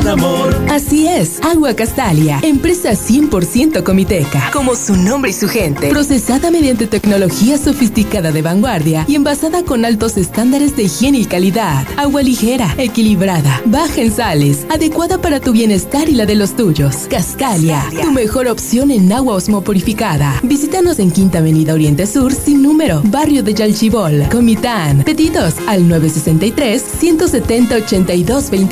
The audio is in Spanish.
amor. Así es, Agua Castalia, empresa 100% comiteca, como su nombre y su gente, procesada mediante tecnología sofisticada de vanguardia y envasada con altos estándares de higiene y calidad. Agua ligera, equilibrada, baja en sales, adecuada para tu bienestar y la de los tuyos. Castalia, tu mejor opción en agua osmopurificada. Visítanos en Quinta Avenida Oriente Sur, sin número, barrio de Yalchibol, Comitán. Pedidos al 963 170 82 20.